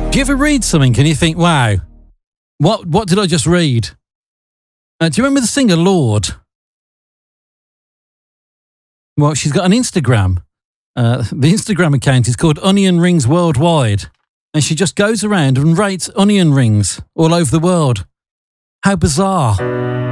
Do you ever read something and you think, wow, what did I just read? Do you remember the singer Lorde? Well, she's got an Instagram. The Instagram account is called Onion Rings Worldwide. And she just goes around and rates onion rings all over the world. How bizarre.